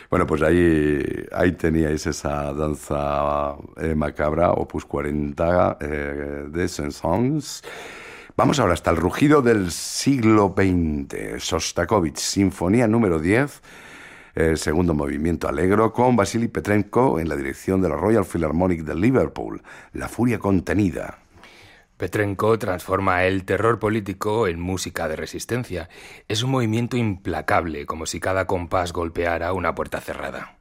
Bueno, pues ahí teníais esa danza macabra, Opus 40 de Saint-Saëns. Vamos ahora hasta el rugido del siglo XX. Shostakovich, Sinfonía número 10, el segundo movimiento Allegro, con Vasily Petrenko en la dirección de la Royal Philharmonic de Liverpool. La furia contenida. Petrenko transforma el terror político en música de resistencia. Es un movimiento implacable, como si cada compás golpeara una puerta cerrada.